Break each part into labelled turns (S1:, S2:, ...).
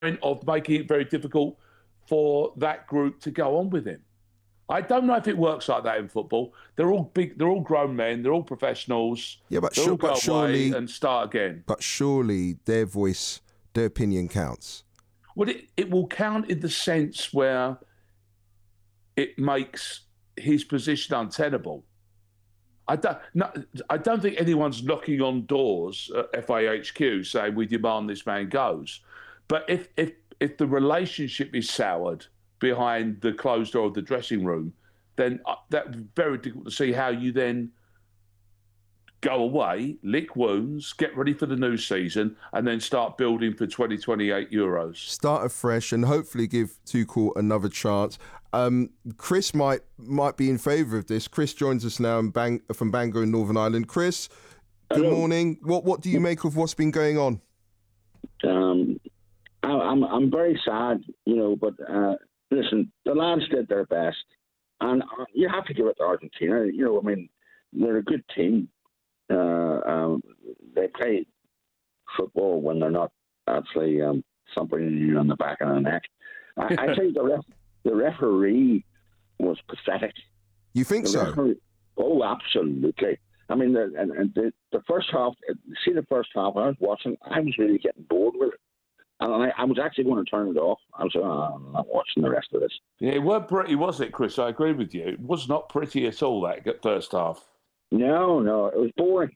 S1: of making it very difficult for that group to go on with him. I don't know if it works like that in football. They're all big. They're all grown men. They're all professionals.
S2: Yeah, but,
S1: they'll all go
S2: surely
S1: away and start again.
S2: But surely their voice, their opinion counts.
S1: Well, it will count in the sense where it makes his position untenable. I don't think anyone's knocking on doors at FAHQ saying we demand this man goes. But if the relationship is soured behind the closed door of the dressing room, then that's very difficult to see how you then go away, lick wounds, get ready for the new season, and then start building for 2028 Euros.
S2: Start afresh and hopefully give Tuchel another chance. Chris might be in favour of this. Chris joins us now from Bangor in Northern Ireland. Chris, good morning. What do you make of what's been going on?
S3: I'm very sad, but listen, the lads did their best, and you have to give it to Argentina. They're a good team. They play football when they're not actually thumping you on the back of the neck. I think the referee was pathetic.
S2: You think so?
S3: Oh, absolutely. I mean, the first half. See the first half. I was watching. I was really getting bored with it. And I was actually going to turn it off. I was I'm not watching the rest of this.
S1: Yeah, it weren't pretty, was it, Chris? I agree with you. It was not pretty at all, that first half.
S3: No, it was boring.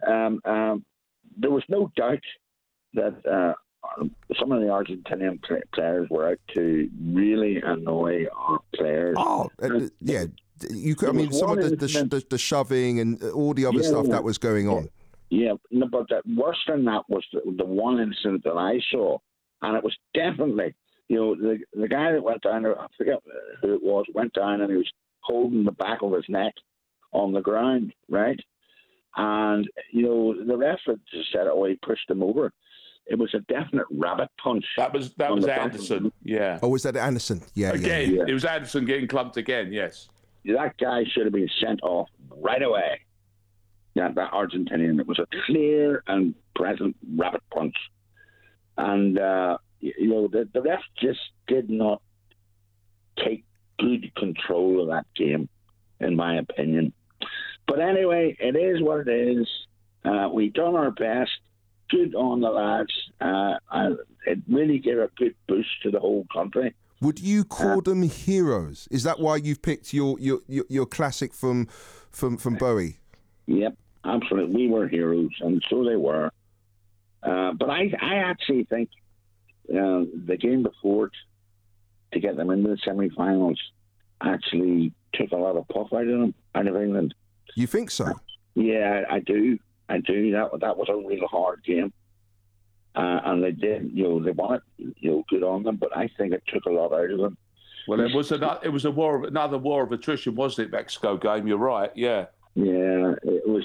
S3: There was no doubt that some of the Argentinian players were out to really annoy our players.
S2: Yeah. Some of the shoving and all the other stuff that was going on.
S3: Yeah, no, but worse than that was the one incident that I saw. And it was definitely, the guy that went down, I forget who it was, went down and he was holding the back of his neck on the ground, right? And, the ref just said, he pushed him over. It was a definite rabbit punch.
S1: That was Anderson, yeah.
S2: Oh, was that Anderson? Yeah.
S1: It was Anderson getting clumped again, yes.
S3: That guy should have been sent off right away. Yeah, that Argentinian. It was a clear and present rabbit punch. And, the ref just did not take good control of that game, in my opinion. But anyway, it is what it is. We've done our best. Good on the lads. It really gave a good boost to the whole country.
S2: Would you call them heroes? Is that why you've picked your classic from Bowie?
S3: Yep, absolutely. We were heroes, and so they were. But I actually think the game before it, to get them into the semi-finals, actually took a lot of puff out of England.
S2: You think so?
S3: Yeah, I do. That was a real hard game. And they did, they won it, good on them, but I think it took a lot out of them.
S1: Well, it was another war of attrition, wasn't it, Mexico game? You're right, yeah.
S3: Yeah, it was.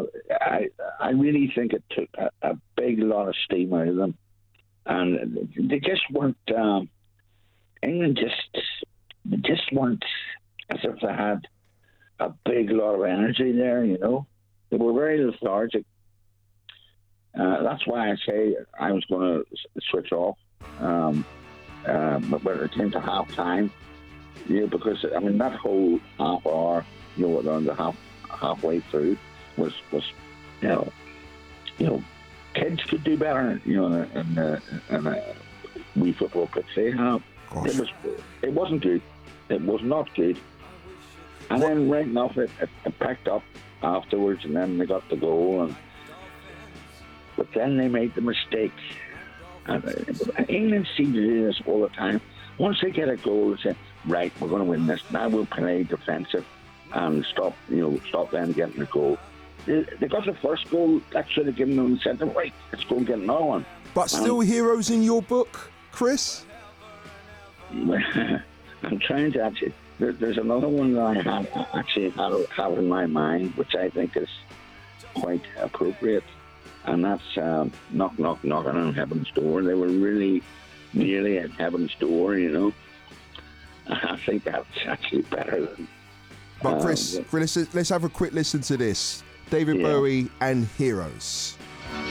S3: I really think it took a big lot of steam out of them, and they just weren't. England just weren't as if they had a big lot of energy there. They were very lethargic. That's why I say I was going to switch off. But when it came to half time, because that whole half hour, around the halfway through was kids could do better, and we football could say it wasn't good. It was not good. And then right enough it picked up afterwards, and then they got the goal, but then they made the mistake. And England seem to do this all the time. Once they get a goal, they say, right, we're going to win this. Now we'll play defensive and stop them getting a goal. They got the first goal. That should have given them the centre. Right, let's go and get another one.
S2: But still heroes in your book, Chris?
S3: I'm trying to actually... There's another one that I have in my mind, which I think is quite appropriate. And that's knock, knock, knocking on heaven's door. They were really nearly at heaven's door, I think that's actually better than...
S2: But Chris, let's have a quick listen to this. David Bowie and Heroes.